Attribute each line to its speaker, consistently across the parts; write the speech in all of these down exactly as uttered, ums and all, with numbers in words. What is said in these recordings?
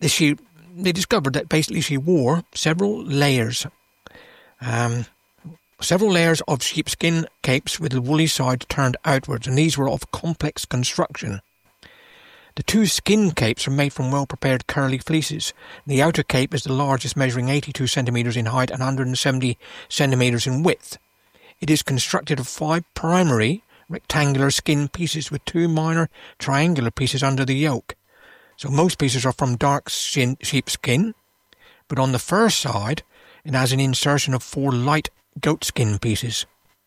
Speaker 1: she, they discovered that basically she wore several layers, um, several layers of sheepskin capes with the woolly side turned outwards, and these were of complex construction. The two skin capes are made from well-prepared curly fleeces. The outer cape is the largest, measuring eighty-two centimetres in height and one hundred seventy centimetres in width. It is constructed of five primary rectangular skin pieces with two minor triangular pieces under the yoke. So most pieces are from dark skin, sheepskin, but on the fur side it has an insertion of four light goatskin pieces.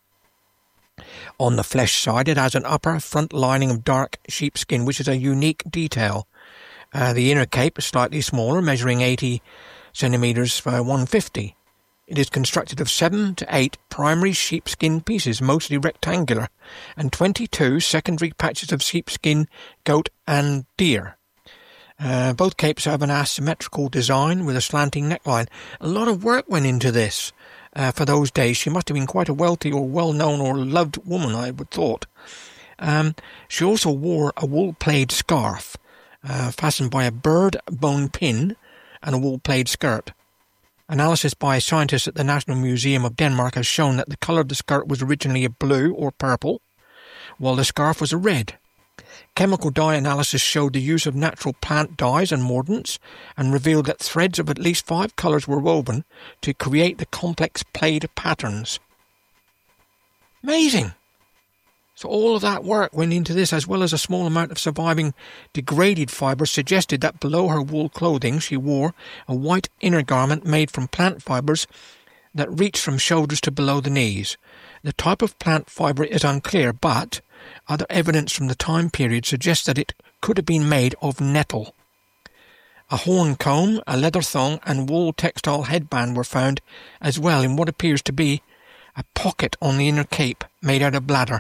Speaker 1: On the flesh side it has an upper front lining of dark sheepskin, which is a unique detail. Uh, the inner cape is slightly smaller, measuring eighty centimetres by one hundred fifty. It is constructed of seven to eight primary sheepskin pieces, mostly rectangular, and twenty-two secondary patches of sheepskin, goat and deer. Uh, both capes have an asymmetrical design with a slanting neckline. A lot of work went into this. Uh, for those days, she must have been quite a wealthy or well-known or loved woman, I would thought. Um, she also wore a wool-plaid scarf, uh, fastened by a bird bone pin and a wool-plaid skirt. Analysis by scientists at the National Museum of Denmark has shown that the colour of the skirt was originally a blue or purple, while the scarf was a red. Chemical dye analysis showed the use of natural plant dyes and mordants, and revealed that threads of at least five colours were woven to create the complex plaid patterns. Amazing! So all of that work went into this, as well as a small amount of surviving degraded fibres suggested that below her wool clothing she wore a white inner garment made from plant fibres that reached from shoulders to below the knees. The type of plant fibre is unclear, but other evidence from the time period suggests that it could have been made of nettle. A horn comb, a leather thong and wool textile headband were found as well in what appears to be a pocket on the inner cape made out of bladder.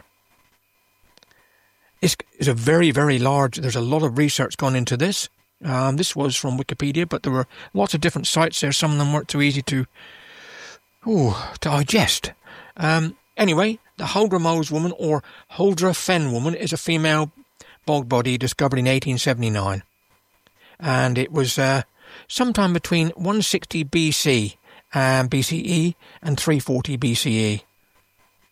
Speaker 1: This is a very, very large, there's a lot of research gone into this. Um, this was from Wikipedia, but there were lots of different sites there. Some of them weren't too easy to, ooh, to digest. Um, anyway, the Haudremose woman, or Huldra Fen woman, is a female bog body discovered in eighteen seventy-nine. And it was uh, sometime between one sixty B C and B C E and three forty B C E.